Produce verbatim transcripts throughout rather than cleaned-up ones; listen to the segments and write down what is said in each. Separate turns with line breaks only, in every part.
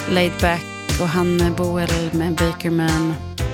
Laid Back och Hanne Boel med Bakerman.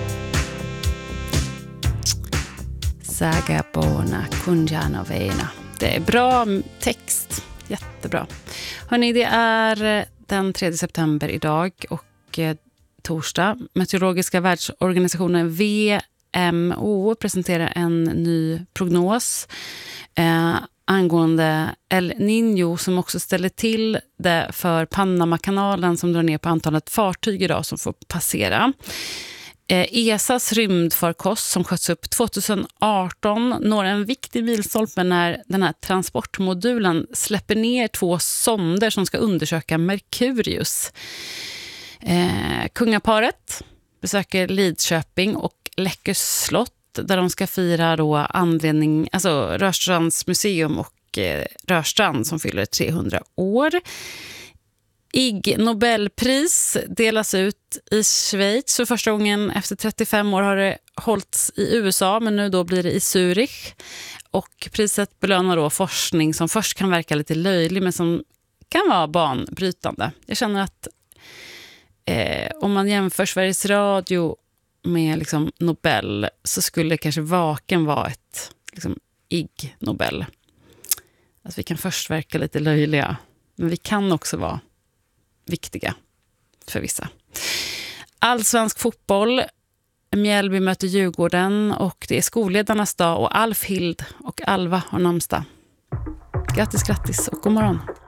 Saga Bona Kunjanovena. Det är bra text. Jättebra. Hörrni, det är den tredje september idag och eh, torsdag. Meteorologiska världsorganisationen W M O presenterar en ny prognos eh, angående El Niño som också ställer till det för Panamakanalen som drar ner på antalet fartyg idag som får passera. Eh, E S As rymdfarkost som sköts upp tjugoarton når en viktig milstolpe när den här transportmodulen släpper ner två sonder som ska undersöka Merkurius. Eh, kungaparet besöker Lidköping och Läckö slott där de ska fira då anledning, alltså Rörstrands museum och eh, Rörstrand som fyller trehundra år. Ig Nobelpris delas ut i Schweiz för första gången efter trettiofem år. Har det hållits i U S A men nu då blir det i Zürich. Och priset belönar då forskning som först kan verka lite löjlig men som kan vara banbrytande. Jag känner att eh, om man jämför Sveriges Radio med liksom Nobel så skulle kanske Vaken vara ett liksom, Ig Nobel. Att vi kan först verka lite löjliga men vi kan också vara viktiga för vissa. Allsvensk fotboll. Mjällby möter Djurgården och det är skolledarnas dag och Alf Hild och Alva har namnsdag. Grattis, grattis och god morgon.